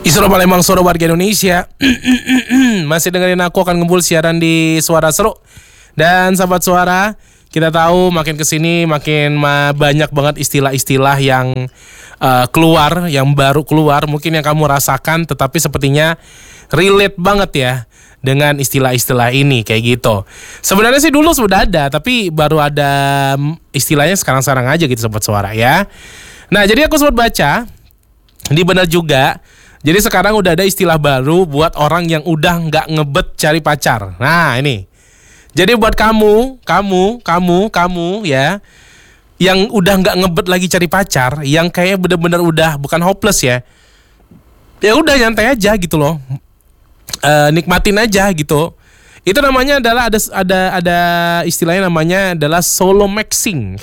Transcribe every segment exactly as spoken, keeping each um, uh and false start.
Isra Palembang, suara warga Indonesia. Masih dengerin aku akan ngumpul siaran di Suara Seru. Dan sahabat suara, kita tahu makin kesini makin ma- banyak banget istilah-istilah yang uh, keluar, yang baru keluar. Mungkin yang kamu rasakan, tetapi sepertinya relate banget ya dengan istilah-istilah ini kayak gitu. Sebenarnya sih dulu sudah ada, tapi baru ada istilahnya sekarang-sekarang aja gitu sobat suara ya. Nah, jadi aku sempat baca, ini benar juga. Jadi sekarang udah ada istilah baru buat orang yang udah nggak ngebet cari pacar. Nah ini, jadi buat kamu, kamu, kamu, kamu ya, yang udah nggak ngebet lagi cari pacar, yang kayak bener-bener udah bukan hopeless ya, ya udah nyantai aja gitu loh, e, nikmatin aja gitu. Itu namanya adalah ada ada ada istilahnya namanya adalah solo maxing.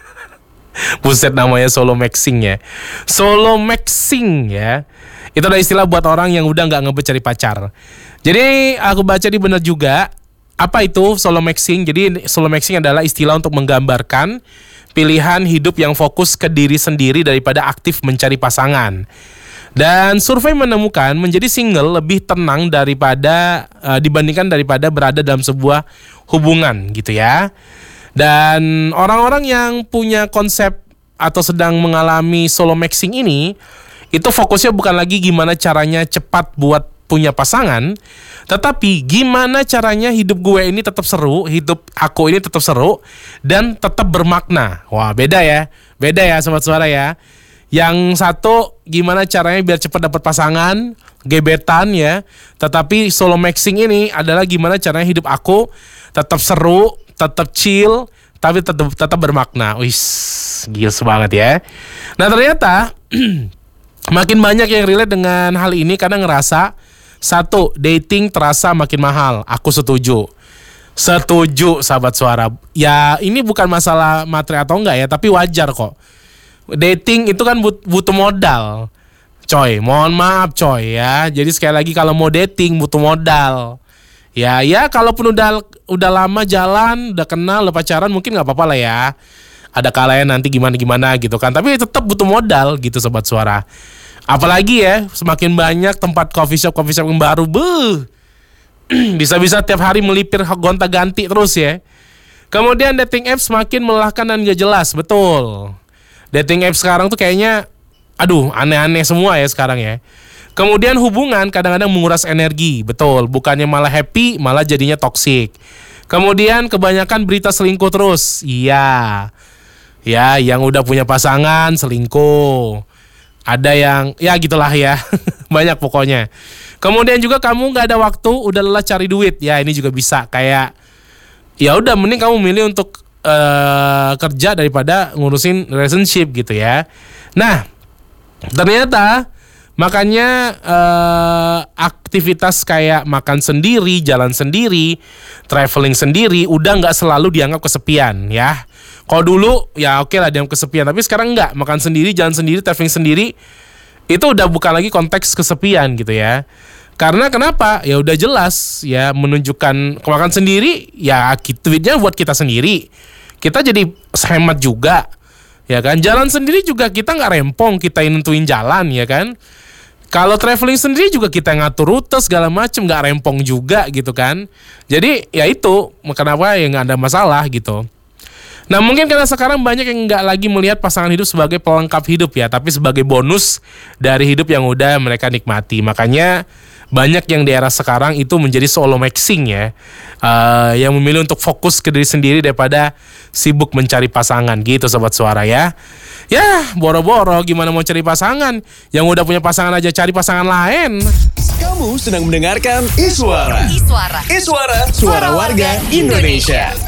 Buset, namanya solo maxing ya, solo maxing ya. Itu adalah istilah buat orang yang udah gak ngebet cari pacar. Jadi aku baca di bener juga. Apa itu solo maxing? Jadi solo maxing adalah istilah untuk menggambarkan pilihan hidup yang fokus ke diri sendiri daripada aktif mencari pasangan. Dan survei menemukan menjadi single lebih tenang daripada uh, dibandingkan daripada berada dalam sebuah hubungan gitu ya. Dan orang-orang yang punya konsep atau sedang mengalami solo maxing ini, itu fokusnya bukan lagi gimana caranya cepat buat punya pasangan, tetapi gimana caranya hidup gue ini tetap seru, hidup aku ini tetap seru dan tetap bermakna. Wah, beda ya. Beda ya sobat suara ya. Yang satu gimana caranya biar cepat dapat pasangan, gebetan ya. Tetapi solo maxing ini adalah gimana caranya hidup aku tetap seru, tetap chill, tapi tetap tetap bermakna. Wis, gils banget ya. Nah, ternyata makin banyak yang relate dengan hal ini karena ngerasa satu, dating terasa makin mahal. Aku setuju. Setuju sahabat suara. Ya ini bukan masalah materi atau enggak ya, tapi wajar kok. Dating itu kan but- butuh modal. Coy, mohon maaf coy ya. Jadi sekali lagi kalau mau dating butuh modal. Ya ya kalaupun udah udah lama jalan, udah kenal, udah pacaran mungkin nggak apa-apa lah ya. Ada kalanya nanti gimana-gimana gitu kan. Tapi tetap butuh modal gitu sobat suara. Apalagi ya semakin banyak tempat coffee shop coffee shop yang baru, beuh. Bisa-bisa tiap hari melipir gonta-ganti terus ya. Kemudian dating apps semakin melelahkan dan gak jelas, betul. Dating apps sekarang tuh kayaknya aduh aneh-aneh semua ya sekarang ya. Kemudian hubungan kadang-kadang menguras energi, betul. Bukannya malah happy, malah jadinya toksik. Kemudian kebanyakan berita selingkuh terus. Iya. Ya, yang udah punya pasangan selingkuh. Ada yang ya gitulah ya. Banyak pokoknya. Kemudian juga kamu gak ada waktu, udah lelah cari duit. Ya, ini juga bisa kayak ya udah mending kamu milih untuk uh, kerja daripada ngurusin relationship gitu ya. Nah, ternyata makanya uh, aktivitas kayak makan sendiri, jalan sendiri, traveling sendiri udah nggak selalu dianggap kesepian ya. Kalau dulu ya oke lah dianggap kesepian, tapi sekarang nggak. Makan sendiri, jalan sendiri, traveling sendiri itu udah bukan lagi konteks kesepian gitu ya. Karena kenapa? Ya udah jelas ya menunjukkan makan sendiri ya duitnya buat kita sendiri. Kita jadi hemat juga. Ya kan, jalan sendiri juga kita nggak rempong, kita yang nentuin jalan ya kan. Kalau traveling sendiri juga kita ngatur rute segala macem, nggak rempong juga gitu kan. Jadi ya itu kenapa ya nggak ada masalah gitu. Nah mungkin karena sekarang banyak yang nggak lagi melihat pasangan hidup sebagai pelengkap hidup ya, tapi sebagai bonus dari hidup yang udah mereka nikmati. Makanya banyak yang di era sekarang itu menjadi solo maxing ya, uh, yang memilih untuk fokus ke diri sendiri daripada sibuk mencari pasangan gitu sobat suara ya. Ya boro-boro gimana mau cari pasangan, yang udah punya pasangan aja cari pasangan lain. Kamu sedang mendengarkan Iswara. Iswara. Iswara, suara warga Indonesia.